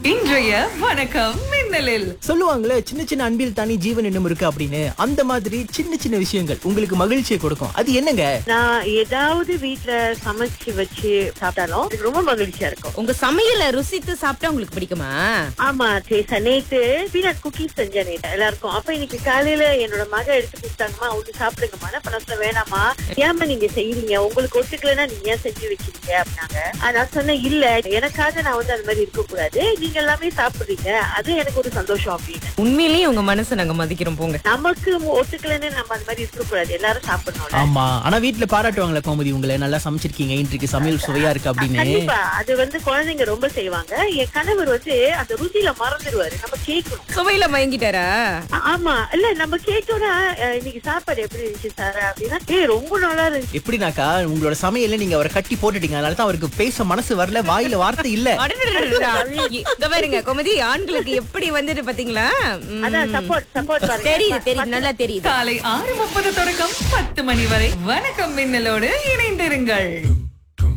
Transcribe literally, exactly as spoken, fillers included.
இன்றைய வணக்கம் மின்னலில் சொல்லுவாங்களே சின்ன சின்ன அன்பில் தானே ஜீவன் இன்னும் இருக்கு அப்படின்னு. அந்த மாதிரி சின்ன சின்ன விஷயங்கள் உங்களுக்கு மகிழ்ச்சியை கொடுக்கும். அது என்னங்க? நான் ஏதாவது வீட்ல சமைச்சு வச்சு சாப்பிட்டாலும் எனக்கு ரொம்ப மகிழ்ச்சியா இருக்கும். உங்க சமையல ருசித்து சாப்பிட்டா உங்களுக்கு பிடிக்குமா? ஆமா, சே- நேத்து பீனட் குக்கீஸ் செஞ்சேன் நேத்து எல்லாருக்கும். அப்ப இன்னைக்கு காலையில என்னோட மக எடுத்து கொடுத்தாங்கம்மா, அவங்க சாப்பிடுங்கம்மா. நான் பண்ண சொன்னேன், வேணாமா, ஏமா நீங்க செய்யறீங்க, உங்களுக்கு ஒத்துக்கலைன்னா நீங்க ஏன் செஞ்சு வச்சிருக்கீங்க அப்படின்னாங்க. ஆனா நான் சொன்னேன், இல்ல எனக்காக நான் வந்து அந்த மாதிரி இருக்க கூடாது, நீங்க எல்லாமே சாப்பிடுறீங்க, அது எனக்கு ஒரு சந்தோஷம் அப்படின்னு. உண்மையிலேயே உங்க மனசை நாங்க மதிக்கிறோம் போங்க. நமக்கு ஒத்துக்கலைன்னு நம்ம அந்த மாதிரி இருக்க கூடாது, எல்லாரும் சாப்பிடணும். ஆமா, ஆனா வீட்ல பாராட்டுவாங்களே கோமதி, உங்களை நல்லா சமைச்சிருக்கீங்க, இன்றைக்கு சமையல் சுவையா இருக்கு அப்படின்னு. கண்டிப்பா அது வந்து குழந்தைங்க ரொம்ப செய்வாங்க. என் கணவர் வந்து அந்த ருசியில மறந்துடுவாரு, நம்ம கேட்கணும். சுவையில மயங்கிட்டாரா? ஆ- ஆமா, இல்ல நம்ம கேட்டோம்னா அஹ், இன்னைக்கு சாப்பாடு எப்படி இருந்துச்சு சார் அப்படின்னா, ஏ ரொம்ப நல்லா இருந்துச்சு. எப்படின்னாக்கா உங்களோட சமையல்ல நீங்க அவரை கட்டி போட்டுட்டீங்க, அதனாலதான் அவருக்கு பேச மனசு வரல, வாயில வார்த்தை இல்ல. அடடடடடா. இங்க பாருங்க கோமதி, ஆண்களுக்கு எப்படி வந்துட்டு பாத்தீங்களா? ம். அதான் சப்போர்ட் சப்போர்ட் தெரியுது தெரியுது, நல்லா தெரியுது. காலை ஆறு முப்பது தொடக்கம் பத்து மணி வரை வணக்கம் மின்னலோடு இணைந்திருங்கள்.